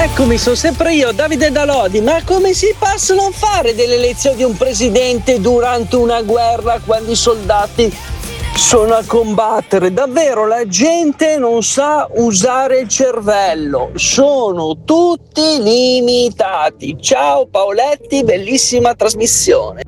Eccomi, sono sempre io, Davide da Lodi. Ma come si possono fare delle elezioni di un presidente durante una guerra quando i soldati sono a combattere? Davvero la gente non sa usare il cervello, sono tutti limitati. Ciao Paoletti, bellissima trasmissione.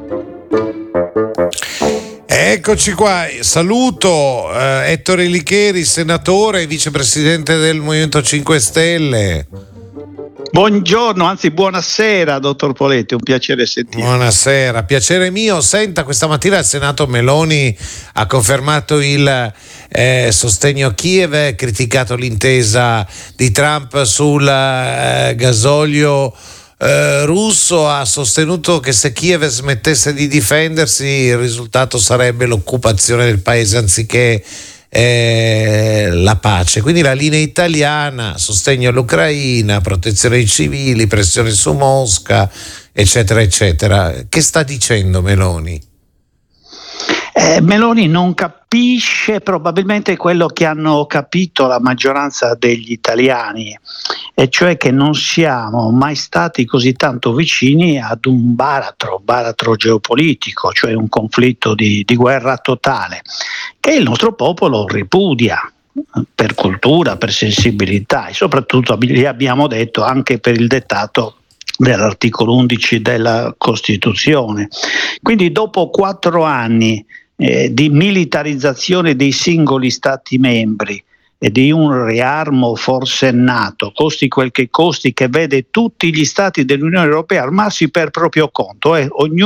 Eccoci qua, saluto Ettore Licheri, senatore e vicepresidente del Movimento 5 Stelle. Buongiorno, anzi buonasera dottor Poletti, un piacere sentire. Buonasera, piacere mio. Senta, questa mattina al Senato Meloni ha confermato il sostegno a Kiev, ha criticato l'intesa di Trump sul gasolio russo, ha sostenuto che se Kiev smettesse di difendersi il risultato sarebbe l'occupazione del paese anziché la pace. Quindi la linea italiana: sostegno all'Ucraina, protezione ai civili, pressione su Mosca, eccetera eccetera. Che sta dicendo Meloni? Meloni non capisce probabilmente quello che hanno capito la maggioranza degli italiani, e cioè che non siamo mai stati così tanto vicini ad un baratro geopolitico, cioè un conflitto di guerra totale, che il nostro popolo ripudia per cultura, per sensibilità e soprattutto, gli abbiamo detto, anche per il dettato dell'articolo 11 della Costituzione. Quindi dopo 4 anni di militarizzazione dei singoli stati membri e di un riarmo forsennato, costi quel che costi, che vede tutti gli stati dell'Unione Europea armarsi per proprio conto,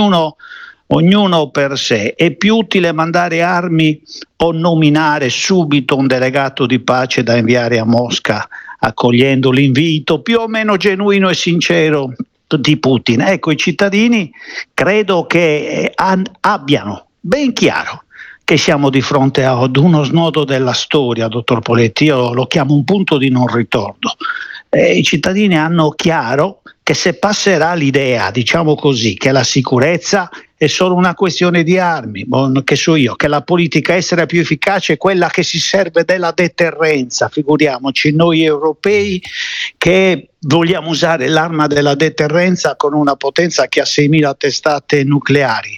ognuno per sé, è più utile mandare armi o nominare subito un delegato di pace da inviare a Mosca, accogliendo l'invito più o meno genuino e sincero di Putin. Ecco, i cittadini credo che abbiano ben chiaro che siamo di fronte ad uno snodo della storia, dottor Poletti. Io lo chiamo un punto di non ritorno. I cittadini hanno chiaro che se passerà l'idea, diciamo così, che la sicurezza è solo una questione di armi, che so io, che la politica estera più efficace è quella che si serve della deterrenza, figuriamoci noi europei che vogliamo usare l'arma della deterrenza con una potenza che ha 6.000 testate nucleari,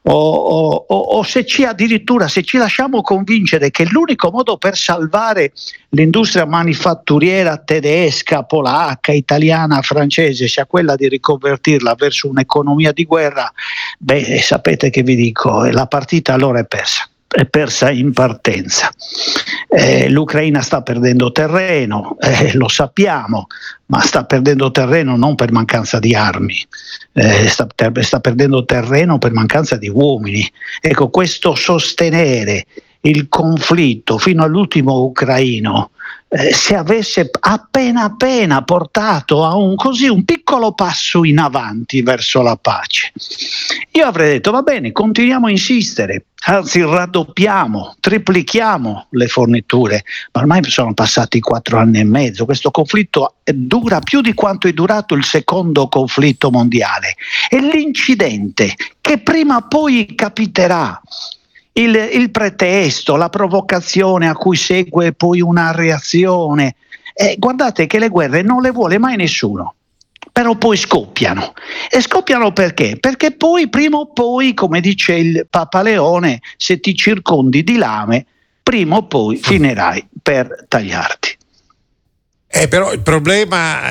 o se ci lasciamo convincere che l'unico modo per salvare l'industria manifatturiera tedesca, polacca, italiana, francese sia quella di riconvertirla verso un'economia di guerra, sapete che vi dico, la partita allora è persa in partenza. L'Ucraina sta perdendo terreno, lo sappiamo, ma sta perdendo terreno non per mancanza di armi, sta perdendo terreno per mancanza di uomini. Ecco, questo sostenere il conflitto fino all'ultimo ucraino, se avesse appena portato a un piccolo passo in avanti verso la pace, io avrei detto va bene, continuiamo a insistere, anzi raddoppiamo, triplichiamo le forniture, ma ormai sono passati 4 anni e mezzo, questo conflitto dura più di quanto è durato il secondo conflitto mondiale, e l'incidente che prima o poi capiterà, il pretesto, la provocazione a cui segue poi una reazione. Guardate che le guerre non le vuole mai nessuno, però poi scoppiano. E scoppiano perché? Perché poi, prima o poi, come dice il Papa Leone, se ti circondi di lame, prima o poi finirai per tagliarti. Però il problema,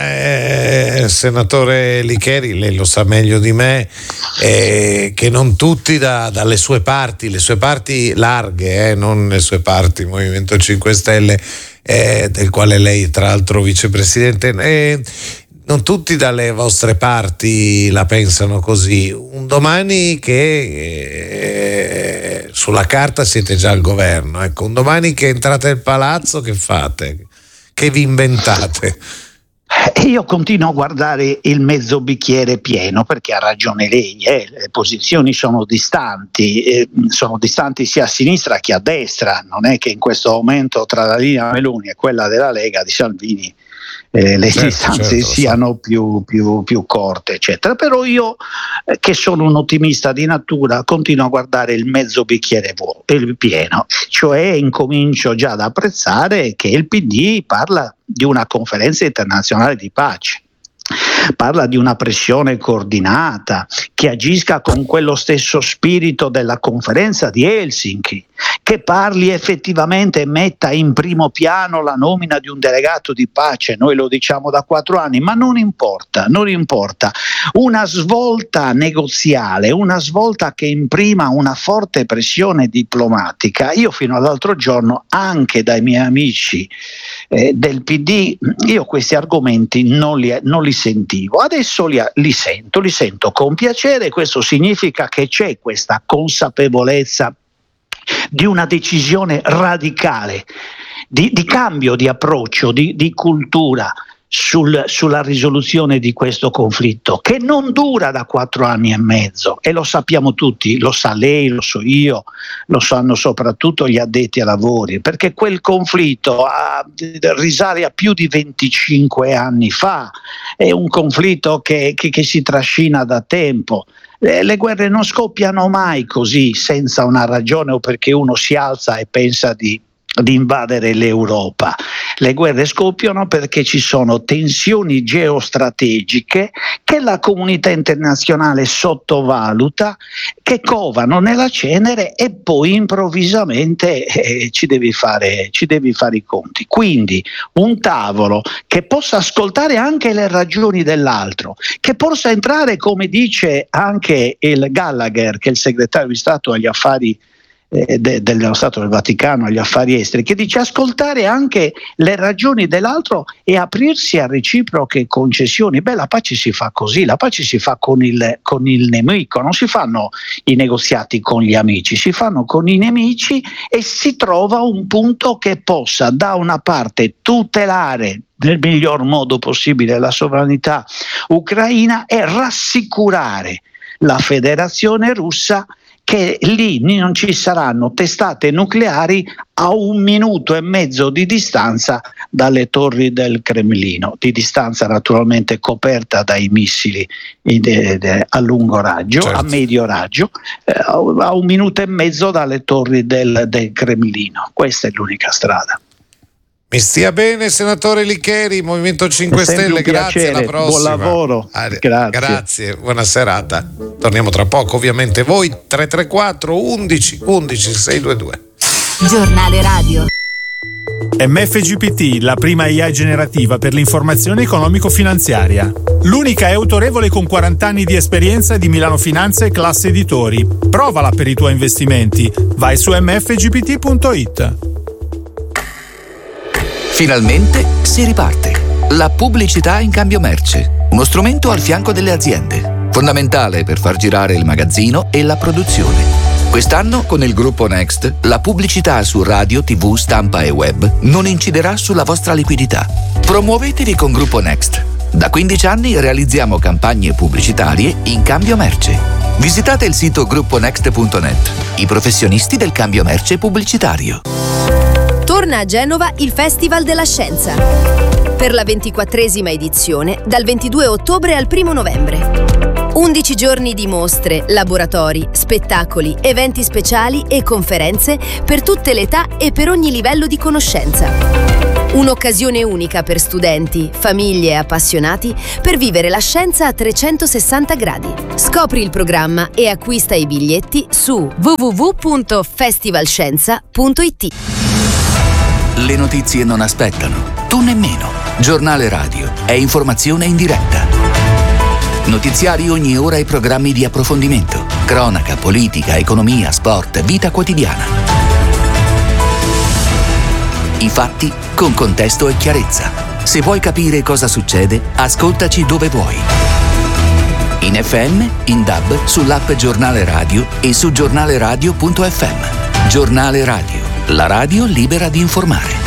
senatore Licheri, lei lo sa meglio di me, che non tutti dalle sue parti, le sue parti larghe, non le sue parti, Movimento 5 Stelle, del quale lei tra l'altro vicepresidente, non tutti dalle vostre parti la pensano così. Un domani che sulla carta siete già al governo, ecco, un domani che entrate nel palazzo, che fate? Che vi inventate? Io continuo a guardare il mezzo bicchiere pieno, perché ha ragione lei, le posizioni sono distanti sia a sinistra che a destra. Non è che in questo momento tra la linea Meloni e quella della Lega di Salvini le distanze siano più corte, eccetera. Però io, che sono un ottimista di natura, continuo a guardare il mezzo bicchiere pieno, cioè incomincio già ad apprezzare che il PD parla di una conferenza internazionale di pace. Parla di una pressione coordinata che agisca con quello stesso spirito della conferenza di Helsinki, che parli effettivamente e metta in primo piano la nomina di un delegato di pace. Noi lo diciamo da 4 anni, ma non importa. Una svolta negoziale, una svolta che imprima una forte pressione diplomatica. Io fino all'altro giorno, anche dai miei amici del PD, io questi argomenti non li sentivo. Adesso li sento con piacere. Questo significa che c'è questa consapevolezza di una decisione radicale, di cambio di approccio, di cultura sulla risoluzione di questo conflitto, che non dura da 4 anni e mezzo, e lo sappiamo tutti, lo sa lei, lo so io, lo sanno soprattutto gli addetti ai lavori, perché quel conflitto risale a più di 25 anni fa, è un conflitto che si trascina da tempo. Le guerre non scoppiano mai così senza una ragione o perché uno si alza e pensa di invadere l'Europa. Le guerre scoppiano perché ci sono tensioni geostrategiche che la comunità internazionale sottovaluta, che covano nella cenere e poi improvvisamente ci devi fare i conti. Quindi un tavolo che possa ascoltare anche le ragioni dell'altro, che possa entrare, come dice anche il Gallagher, che è il segretario di Stato agli affari dello Stato del Vaticano agli affari esteri, che dice ascoltare anche le ragioni dell'altro e aprirsi a reciproche concessioni. La pace si fa così, la pace si fa con il nemico, non si fanno i negoziati con gli amici, si fanno con i nemici e si trova un punto che possa da una parte tutelare nel miglior modo possibile la sovranità ucraina e rassicurare la Federazione Russa che lì non ci saranno testate nucleari a 1 minuto e mezzo di distanza dalle torri del Cremlino, di distanza naturalmente coperta dai missili a lungo raggio, certo, a medio raggio, a 1 minuto e mezzo dalle torri del Cremlino. Questa è l'unica strada. Mi stia bene, senatore Licheri, Movimento 5 Stelle, grazie, alla prossima. Buon lavoro. Grazie, buona serata. Torniamo tra poco, ovviamente voi, 334 11 11 622. Giornale Radio. MFGPT, la prima AI generativa per l'informazione economico-finanziaria. L'unica è autorevole con 40 anni di esperienza di Milano Finanza e Classe Editori. Provala per i tuoi investimenti. Vai su mfgpt.it. Finalmente si riparte. La pubblicità in cambio merce. Uno strumento al fianco delle aziende. Fondamentale per far girare il magazzino e la produzione. Quest'anno, con il gruppo Next, la pubblicità su radio, TV, stampa e web non inciderà sulla vostra liquidità. Promuovetevi con Gruppo Next. Da 15 anni realizziamo campagne pubblicitarie in cambio merce. Visitate il sito grupponext.net. I professionisti del cambio merce pubblicitario. Torna a Genova il Festival della Scienza. Per la 24esima edizione, dal 22 ottobre al 1 novembre. 11 giorni di mostre, laboratori, spettacoli, eventi speciali e conferenze per tutte le età e per ogni livello di conoscenza. Un'occasione unica per studenti, famiglie e appassionati per vivere la scienza a 360 gradi. Scopri il programma e acquista i biglietti su www.festivalscienza.it. Le notizie non aspettano, tu nemmeno. Giornale Radio è informazione in diretta. Notiziari ogni ora e programmi di approfondimento. Cronaca, politica, economia, sport, vita quotidiana. I fatti con contesto e chiarezza. Se vuoi capire cosa succede, ascoltaci dove vuoi. In FM, in DAB, sull'app Giornale Radio e su giornaleradio.fm. Giornale Radio, la radio libera di informare.